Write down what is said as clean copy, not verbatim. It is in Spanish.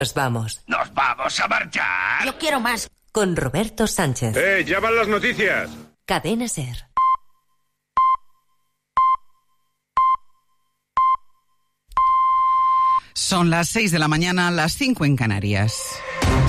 Nos vamos. ¿Nos vamos a marchar? Yo quiero más. Con Roberto Sánchez. Ya van las noticias. Cadena SER. Son las 6 de la mañana, las 5 en Canarias.